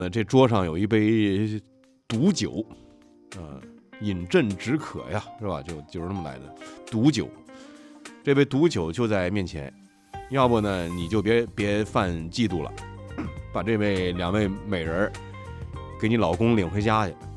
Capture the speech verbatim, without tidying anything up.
呃，这桌上有一杯毒酒，呃，饮鸩止渴呀，是吧？就就是那么来的毒酒。这杯毒酒就在面前，要不呢你就别别犯嫉妒了，把这位两位美人给你老公领回家去。